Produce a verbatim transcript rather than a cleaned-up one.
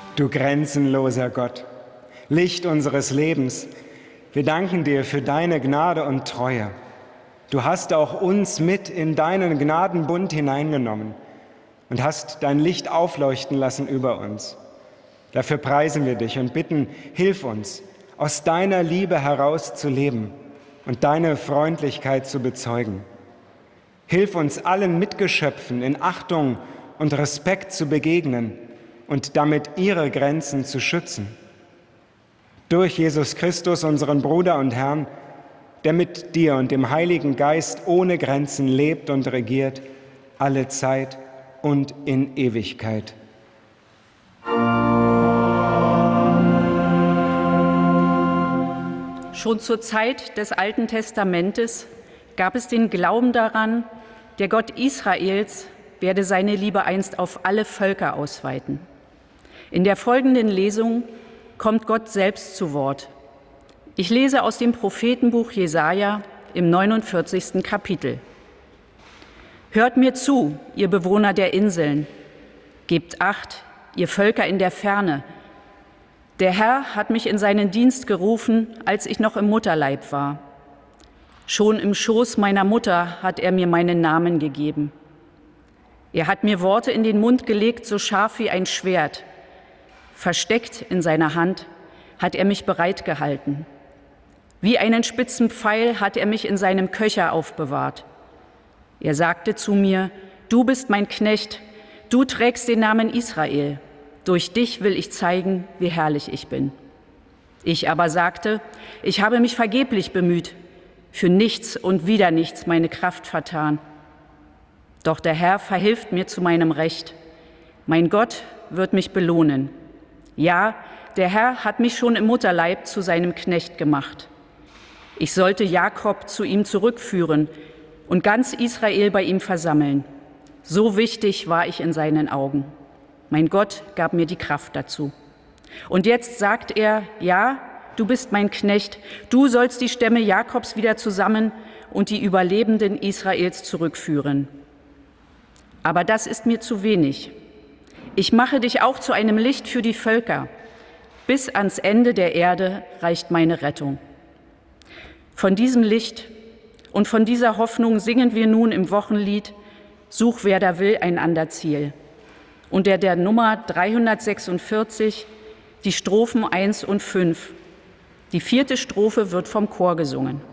Du grenzenloser Gott, Licht unseres Lebens, wir danken dir für deine Gnade und Treue. Du hast auch uns mit in deinen Gnadenbund hineingenommen und hast dein Licht aufleuchten lassen über uns. Dafür preisen wir dich und bitten, hilf uns, aus deiner Liebe heraus zu leben und deine Freundlichkeit zu bezeugen. Hilf uns allen Mitgeschöpfen in Achtung und Respekt zu begegnen und damit ihre Grenzen zu schützen. Durch Jesus Christus, unseren Bruder und Herrn, der mit dir und dem Heiligen Geist ohne Grenzen lebt und regiert, alle Zeit und in Ewigkeit. Schon zur Zeit des Alten Testamentes gab es den Glauben daran, der Gott Israels werde seine Liebe einst auf alle Völker ausweiten. In der folgenden Lesung kommt Gott selbst zu Wort. Ich lese aus dem Prophetenbuch Jesaja im neunundvierzigsten Kapitel. Hört mir zu, ihr Bewohner der Inseln, gebt Acht, ihr Völker in der Ferne. Der Herr hat mich in seinen Dienst gerufen, als ich noch im Mutterleib war. Schon im Schoß meiner Mutter hat er mir meinen Namen gegeben. Er hat mir Worte in den Mund gelegt, so scharf wie ein Schwert. Versteckt in seiner Hand hat er mich bereit gehalten. Wie einen spitzen Pfeil hat er mich in seinem Köcher aufbewahrt. Er sagte zu mir, du bist mein Knecht, du trägst den Namen Israel. Durch dich will ich zeigen, wie herrlich ich bin. Ich aber sagte, ich habe mich vergeblich bemüht, für nichts und wieder nichts meine Kraft vertan. Doch der Herr verhilft mir zu meinem Recht. Mein Gott wird mich belohnen. Ja, der Herr hat mich schon im Mutterleib zu seinem Knecht gemacht. Ich sollte Jakob zu ihm zurückführen und ganz Israel bei ihm versammeln. So wichtig war ich in seinen Augen. Mein Gott gab mir die Kraft dazu. Und jetzt sagt er, ja, du bist mein Knecht, du sollst die Stämme Jakobs wieder zusammen und die Überlebenden Israels zurückführen. Aber das ist mir zu wenig. Ich mache dich auch zu einem Licht für die Völker. Bis ans Ende der Erde reicht meine Rettung. Von diesem Licht und von dieser Hoffnung singen wir nun im Wochenlied Such, wer da will, ein ander Ziel. Unter der Nummer dreihundertsechsundvierzig die Strophen eins und fünf. Die vierte Strophe wird vom Chor gesungen.